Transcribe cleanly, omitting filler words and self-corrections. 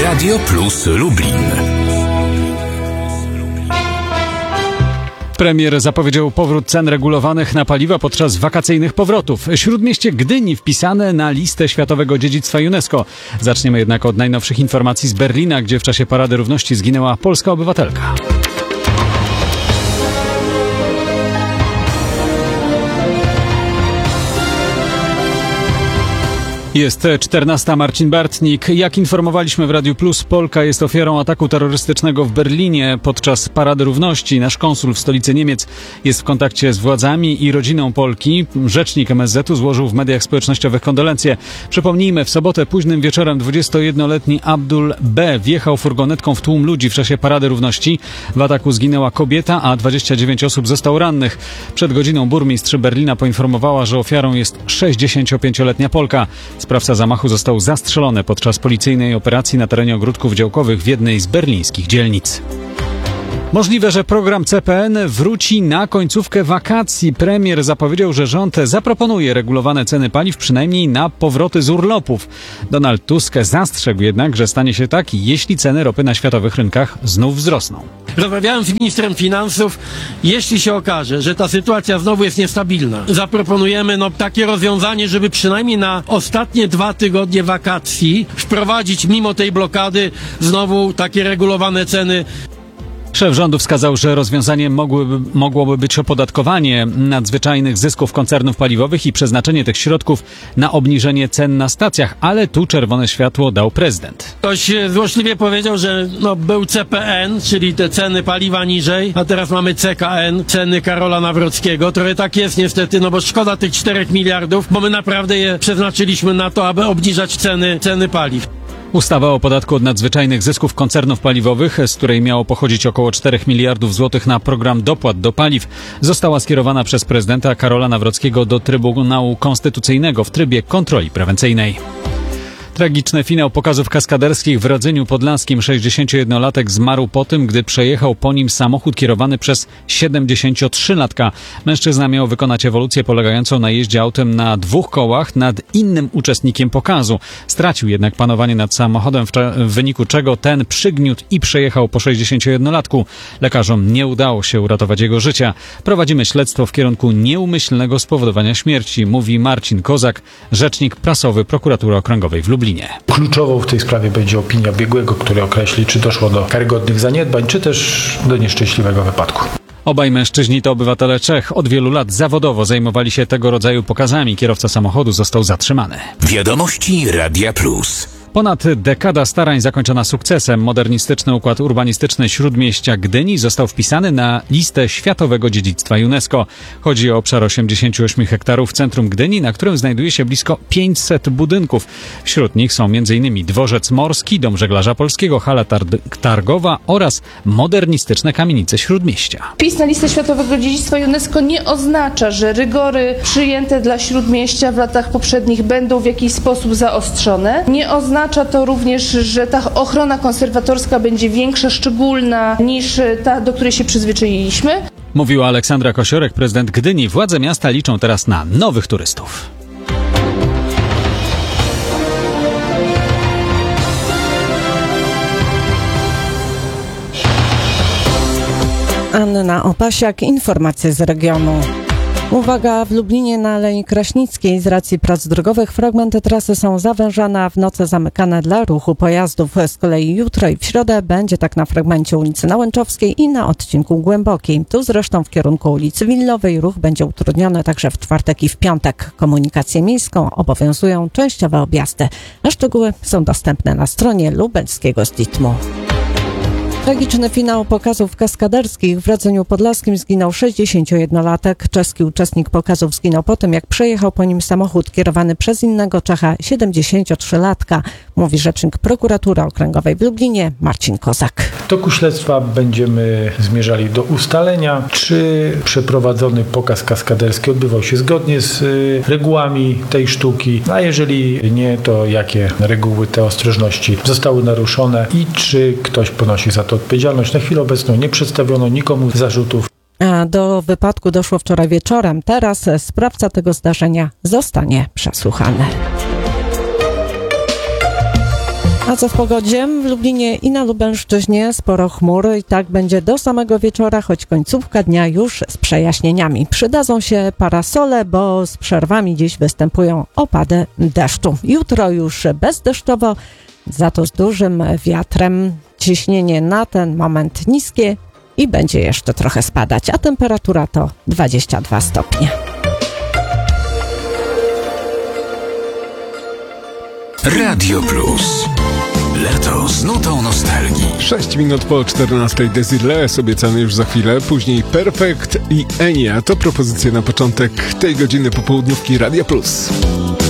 Radio Plus Lublin. Premier zapowiedział powrót cen regulowanych na paliwa podczas wakacyjnych powrotów. Śródmieście Gdyni wpisane na listę Światowego Dziedzictwa UNESCO. Zaczniemy jednak od najnowszych informacji z Berlina, gdzie w czasie Parady Równości zginęła polska obywatelka. Jest 14. Marcin Bartnik. Jak informowaliśmy w Radiu Plus, Polka jest ofiarą ataku terrorystycznego w Berlinie podczas Parady Równości. Nasz konsul w stolicy Niemiec jest w kontakcie z władzami i rodziną Polki. Rzecznik MSZ-u złożył w mediach społecznościowych kondolencje. Przypomnijmy, w sobotę późnym wieczorem 21-letni Abdul B. wjechał furgonetką w tłum ludzi w czasie Parady Równości. W ataku zginęła kobieta, a 29 osób zostało rannych. Przed godziną burmistrz Berlina poinformowała, że ofiarą jest 65-letnia Polka. Sprawca zamachu został zastrzelony podczas policyjnej operacji na terenie ogródków działkowych w jednej z berlińskich dzielnic. Możliwe, że program CPN wróci na końcówkę wakacji. Premier zapowiedział, że rząd zaproponuje regulowane ceny paliw przynajmniej na powroty z urlopów. Donald Tusk zastrzegł jednak, że stanie się tak, jeśli ceny ropy na światowych rynkach znów wzrosną. Rozmawiałem z ministrem finansów. Jeśli się okaże, że ta sytuacja znowu jest niestabilna, zaproponujemy takie rozwiązanie, żeby przynajmniej na ostatnie 2 tygodnie wakacji wprowadzić mimo tej blokady znowu takie regulowane ceny. Szef rządu wskazał, że rozwiązaniem mogłoby być opodatkowanie nadzwyczajnych zysków koncernów paliwowych i przeznaczenie tych środków na obniżenie cen na stacjach, ale tu czerwone światło dał prezydent. Ktoś złośliwie powiedział, że był CPN, czyli te ceny paliwa niżej, a teraz mamy CKN, ceny Karola Nawrockiego. Trochę tak jest niestety, bo szkoda tych 4 miliardów, bo my naprawdę je przeznaczyliśmy na to, aby obniżać ceny paliw. Ustawa o podatku od nadzwyczajnych zysków koncernów paliwowych, z której miało pochodzić około 4 miliardów złotych na program dopłat do paliw, została skierowana przez prezydenta Karola Nawrockiego do Trybunału Konstytucyjnego w trybie kontroli prewencyjnej. Tragiczny finał pokazów kaskaderskich w Radzeniu Podlaskim. 61-latek zmarł po tym, gdy przejechał po nim samochód kierowany przez 73-latka. Mężczyzna miał wykonać ewolucję polegającą na jeździe autem na 2 kołach nad innym uczestnikiem pokazu. Stracił jednak panowanie nad samochodem, w wyniku czego ten przygniótł i przejechał po 61-latku. Lekarzom nie udało się uratować jego życia. Prowadzimy śledztwo w kierunku nieumyślnego spowodowania śmierci, mówi Marcin Kozak, rzecznik prasowy Prokuratury Okręgowej w Lublinie. Kluczową w tej sprawie będzie opinia biegłego, który określi, czy doszło do karygodnych zaniedbań, czy też do nieszczęśliwego wypadku. Obaj mężczyźni to obywatele Czech. Od wielu lat zawodowo zajmowali się tego rodzaju pokazami. Kierowca samochodu został zatrzymany. Wiadomości Radia Plus. Ponad dekada starań zakończona sukcesem. Modernistyczny układ urbanistyczny Śródmieścia Gdyni został wpisany na listę Światowego Dziedzictwa UNESCO. Chodzi o obszar 88 hektarów w centrum Gdyni, na którym znajduje się blisko 500 budynków. Wśród nich są m.in. Dworzec Morski, Dom Żeglarza Polskiego, hala targowa oraz modernistyczne kamienice Śródmieścia. Wpis na listę Światowego Dziedzictwa UNESCO nie oznacza, że rygory przyjęte dla Śródmieścia w latach poprzednich będą w jakiś sposób zaostrzone. Nie oznacza to również, że ta ochrona konserwatorska będzie większa, szczególna niż ta, do której się przyzwyczailiśmy. Mówiła Aleksandra Kosiorek, prezydent Gdyni. Władze miasta liczą teraz na nowych turystów. Anna Opasiak, informacje z regionu. Uwaga, w Lublinie na Alei Kraśnickiej z racji prac drogowych fragmenty trasy są zawężane, a w nocy zamykane dla ruchu pojazdów. Z kolei jutro i w środę będzie tak na fragmencie ulicy Nałęczowskiej i na odcinku Głębokiej. Tu zresztą w kierunku ulicy Willowej ruch będzie utrudniony także w czwartek i w piątek. Komunikację miejską obowiązują częściowe objazdy, a szczegóły są dostępne na stronie lubelskiego SDITM-u. Tragiczny finał pokazów kaskaderskich w Radzeniu Podlaskim zginął 61-latek. Czeski uczestnik pokazów zginął po tym, jak przejechał po nim samochód kierowany przez innego Czecha, 73-latka, mówi rzecznik Prokuratury Okręgowej w Lublinie Marcin Kozak. W toku śledztwa będziemy zmierzali do ustalenia, czy przeprowadzony pokaz kaskaderski odbywał się zgodnie z regułami tej sztuki, a jeżeli nie, to jakie reguły te ostrożności zostały naruszone i czy ktoś ponosi za to odpowiedzialność. Na chwilę obecną nie przedstawiono nikomu zarzutów. A do wypadku doszło wczoraj wieczorem. Teraz sprawca tego zdarzenia zostanie przesłuchany. A co w pogodzie? W Lublinie i na Lubelszczyźnie sporo chmur i tak będzie do samego wieczora, choć końcówka dnia już z przejaśnieniami. Przydadzą się parasole, bo z przerwami dziś występują opady deszczu. Jutro już bezdeszczowo, za to z dużym wiatrem. Ciśnienie na ten moment niskie i będzie jeszcze trochę spadać, a temperatura to 22 stopnie. Radio Plus. Lato z nutą nostalgii. 6 minut po 14 Desireless obiecany już za chwilę, później Perfect i Enia. To propozycje na początek tej godziny popołudniówki Radia Plus.